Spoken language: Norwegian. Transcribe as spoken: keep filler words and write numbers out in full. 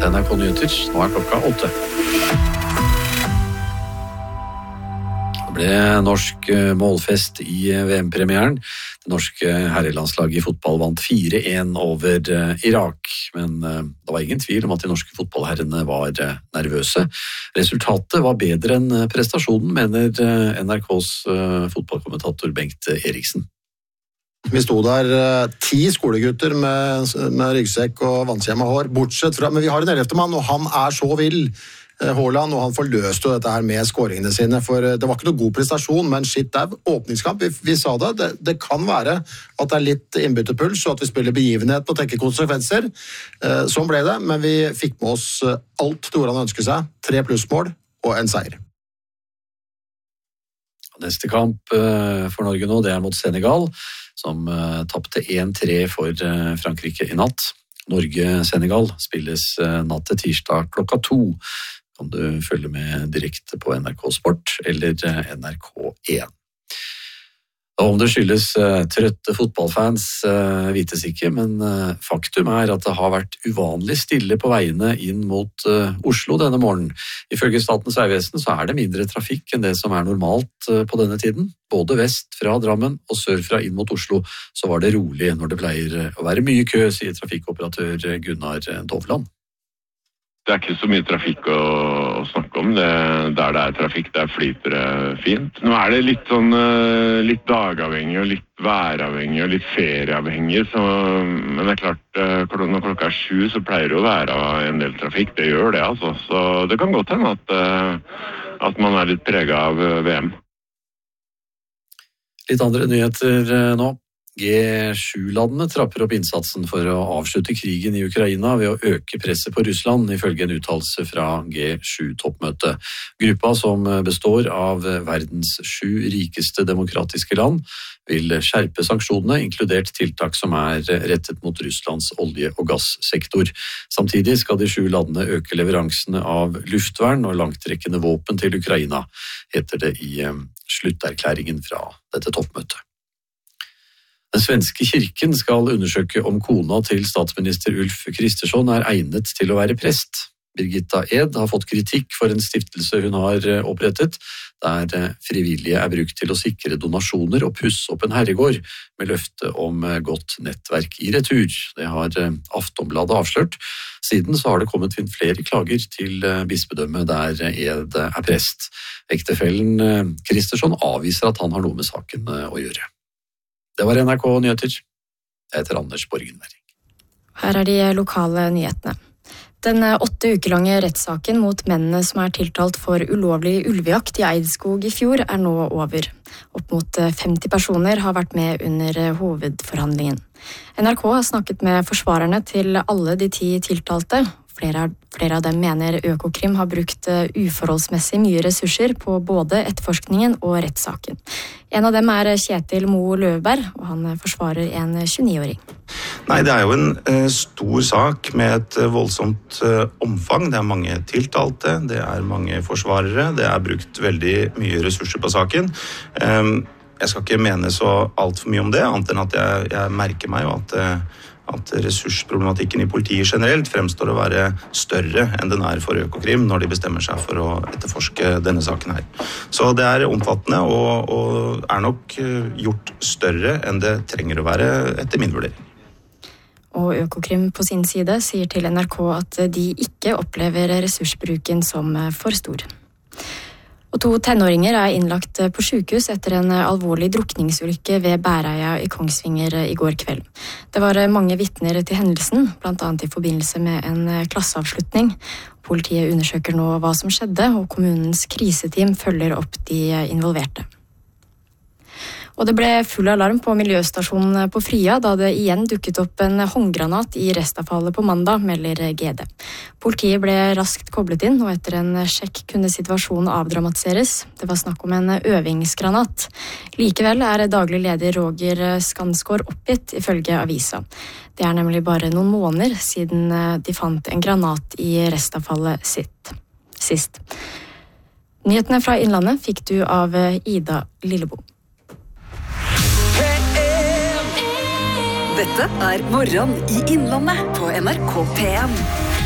N R K Nyheter. Nå er klokka åtte. Det ble norsk målfest i V M-premieren. Det norske herrelandslaget i fotball vant fire en over Irak, men det var ingen tvil om at de norske fotballherrene var nervøse. Resultatet var bedre enn prestasjonen, mener N R K's fotballkommentator Bengt Eriksen. Vi sto der ti skolegutter med, med ryggsekk og vannskjemma hår, bortsett fra, men vi har en ellevte mann, og han er så vill, Haaland, og han forløste jo dette her med skåringene sine, for det var ikke noe god prestasjon, men shit, det er åpningskamp, vi, vi sa det, det, det kan være at det er litt innbyttepuls, og at vi spiller begivenhet og tenker konsekvenser. Eh, sånn ble det, men vi fikk med oss alt det han ønsket seg, tre plussmål og en seier. Neste kamp for Norge nå, det er mot Senegal, som tappte en tre for Frankrike i natt. Norge-Senegal spilles natt til tirsdag klokka to. Kan du følge med direkte på N R K Sport eller N R K en. Om det skyldes trøtte fotballfans vites ikke, men faktum er at det har vært uvanlig stille på veiene inn mot Oslo denne morgenen. Ifølge Statens vegvesen så er det mindre trafikk enn det som er normalt på denne tiden. Både vest fra Drammen og sør fra inn mot Oslo så var det rolig når det pleier å være mye kø, sier trafikkoperatør Gunnar Dovland. Det er ikke så mye trafikk å, å snakke om. Det, der det er trafikk, der flyter det fint. Nå er det litt sånn litt dagavhengig og litt væravhengig og litt ferieavhengig, så, men det er klart, når klokka er sju så pleier det å være en del trafikk. Det gjør det, altså. Så det kan godt hende at, at man er litt preget av V M. Litt andre nyheter nå. G sju-landene trapper opp innsatsen for å avslutte krigen i Ukraina ved å øke presset på Russland, ifølge en uttalelse fra G sju-toppmøtet. Gruppa, som består av verdens sju rikeste demokratiske land, vil skjerpe sanksjonene, inkludert tiltak som er rettet mot Russlands olje- og gassektor. Samtidig skal de sju landene øke leveransene av luftvern og langtrekkende våpen til Ukraina, heter det i slutterklæringen fra dette toppmøtet. Den svenske kirken skal undersøke om kona til statsminister Ulf Kristersson er egnet til å være prest. Birgitta Ed har fått kritikk for en stiftelse hun har opprettet, der frivillige er brukt til å sikre donasjoner og pusse opp en herregård, med løfte om godt nettverk i retur. Det har Aftonbladet avslørt. Siden så har det kommet inn flere klager til bispedømmet der Ed er prest. Ektefellen Kristersson avviser at han har noe med saken å gjøre. Det var N R K Nyheter. Jeg heter Anders Borgenberg. Her er de lokale nyhetene. Den åtte uker lange rettssaken mot mennene som er tiltalt for ulovlig ulvejakt i Eidskog i fjor er nå over. Opp mot femti personer har vært med under hovedforhandlingen. N R K har snakket med forsvarerne til alle de ti tiltalte. Flere, flere av dem mener Økokrim har brukt uforholdsmessig mye ressurser på både etterforskningen og rettssaken. En av dem er Kjetil Moe Løvberg, og han forsvarer en tjueni-åring. Nei, det er jo en uh, stor sak med et uh, voldsomt uh, omfang. Det er mange tiltalte, det er mange forsvarere, det er brukt veldig mye ressurser på saken. Um, jeg skal ikke mene så alt for mye om det, annet enn at jeg, jeg merker meg jo at uh, at ressursproblematikken i politiet generelt fremstår å være større enn den er for Økokrim når de bestemmer seg for å etterforske denne saken her. Så det er omfattende og, og er nok gjort større enn det trenger å være etter min vurdering. Og Økokrim på sin side sier til N R K at de ikke opplever ressursbruken som for stor. Og to tenåringer er innlagt på sykehus etter en alvorlig drukningsulykke ved Bæreia i Kongsvinger i går kveld. Det var mange vitner til hendelsen, blant annet i forbindelse med en klasseavslutning. Politiet undersøker nå hva som skjedde, og kommunens kriseteam følger opp de involverte. Og det ble full alarm på miljøstasjonen på Fria da det igjen dukket opp en håndgranat i restavfallet på mandag, melder G D. Politiet ble raskt koblet inn, og etter en sjekk kunne situasjonen avdramatiseres. Det var snakk om en øvingsgranat. Likevel er daglig leder Roger Skansgård oppgitt, ifølge avisa. Det er nemlig bare noen måneder siden de fant en granat i restavfallet sitt sist. Nyhetene fra Innlandet fikk du av Ida Lillebo. Dette er Morgen i Innlandet på N R K P en.